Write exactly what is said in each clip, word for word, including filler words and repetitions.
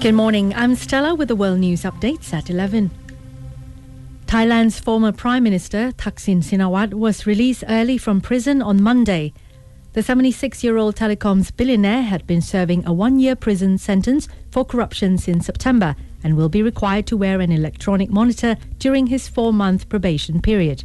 Good morning, I'm Stella with the World News Updates at eleven. Thailand's former Prime Minister Thaksin Shinawatra was released early from prison on Monday. The seventy-six-year-old telecoms billionaire had been serving a one-year prison sentence for corruption since September and will be required to wear an electronic monitor during his four-month probation period.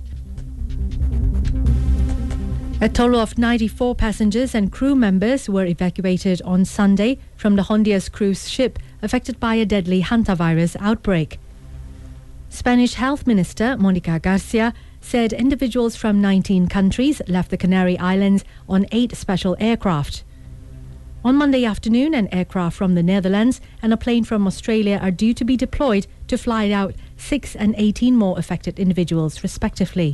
A total of ninety-four passengers and crew members were evacuated on Sunday from the Honduras cruise ship affected by a deadly hantavirus outbreak. Spanish Health Minister Monica Garcia said individuals from nineteen countries left the Canary Islands on eight special aircraft. On Monday afternoon, an aircraft from the Netherlands and a plane from Australia are due to be deployed to fly out six and eighteen more affected individuals, respectively.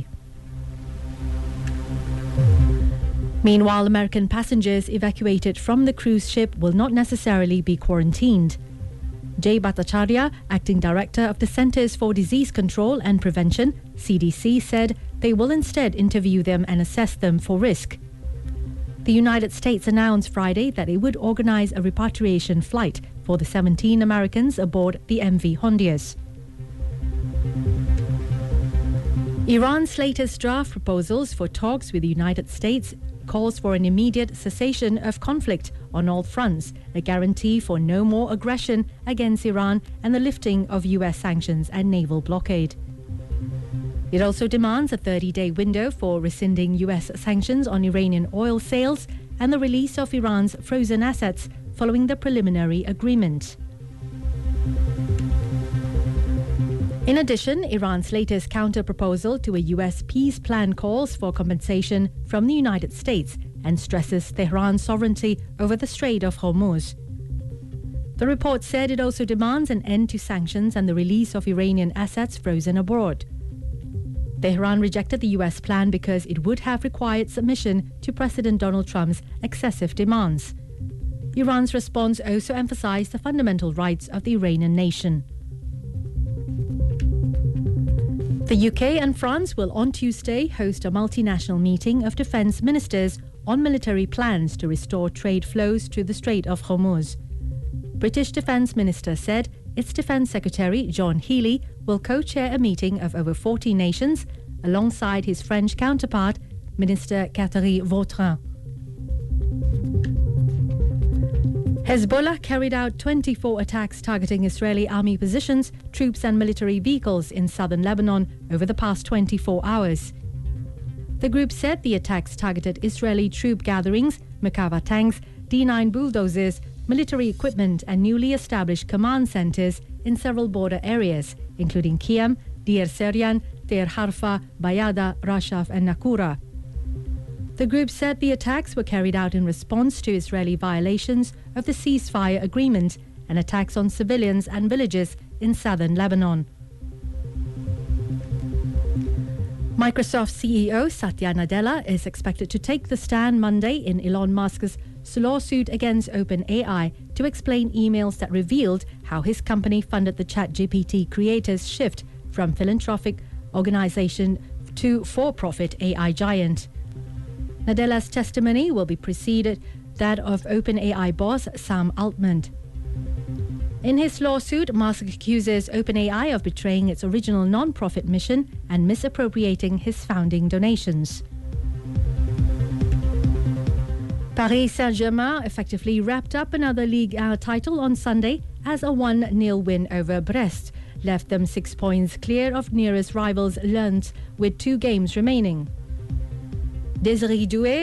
Meanwhile, American passengers evacuated from the cruise ship will not necessarily be quarantined. Jay Bhattacharya, acting director of the Centers for Disease Control and Prevention, C D C, said they will instead interview them and assess them for risk. The United States announced Friday that it would organize a repatriation flight for the seventeen Americans aboard the M V Honduras. Iran's latest draft proposals for talks with the United States calls for an immediate cessation of conflict on all fronts, a guarantee for no more aggression against Iran, and the lifting of U S sanctions and naval blockade. It also demands a thirty-day window for rescinding U S sanctions on Iranian oil sales and the release of Iran's frozen assets following the preliminary agreement. In addition, Iran's latest counter-proposal to a U S peace plan calls for compensation from the United States and stresses Tehran's sovereignty over the Strait of Hormuz. The report said it also demands an end to sanctions and the release of Iranian assets frozen abroad. Tehran rejected the U S plan because it would have required submission to President Donald Trump's excessive demands. Iran's response also emphasized the fundamental rights of the Iranian nation. The U K and France will on Tuesday host a multinational meeting of defence ministers on military plans to restore trade flows to the Strait of Hormuz. British Defence Minister said its Defence Secretary John Healey will co-chair a meeting of over forty nations alongside his French counterpart, Minister Catherine Vautrin. Hezbollah carried out twenty-four attacks targeting Israeli army positions, troops and military vehicles in southern Lebanon over the past twenty-four hours. The group said the attacks targeted Israeli troop gatherings, Merkava tanks, D nine bulldozers, military equipment and newly established command centers in several border areas, including Kiem, Deir Seryan, Deir Harfa, Bayada, Rashaf and Nakura. The group said the attacks were carried out in response to Israeli violations of the ceasefire agreement and attacks on civilians and villages in southern Lebanon. Microsoft C E O Satya Nadella is expected to take the stand Monday in Elon Musk's lawsuit against OpenAI to explain emails that revealed how his company funded the ChatGPT creators' shift from philanthropic organization to for-profit A I giant. Nadella's testimony will be preceded that of OpenAI boss Sam Altman. In his lawsuit, Musk accuses OpenAI of betraying its original non-profit mission and misappropriating his founding donations. Paris Saint-Germain effectively wrapped up another Ligue one title on Sunday as a one nil win over Brest left them six points clear of nearest rivals Lens with two games remaining. Désiré Doué